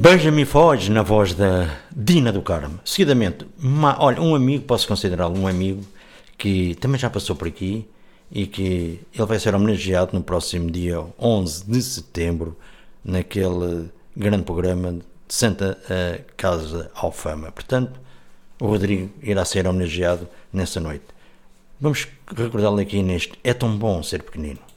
Beija-me Foz, na voz da Dina do Carmo. Seguidamente, olha, um amigo, posso considerá-lo um amigo, que também já passou por aqui e que ele vai ser homenageado no próximo dia 11 de setembro, naquele grande programa de Santa Casa Alfama. Portanto, o Rodrigo irá ser homenageado nessa noite. Vamos recordá-lo aqui neste É Tão Bom Ser Pequenino.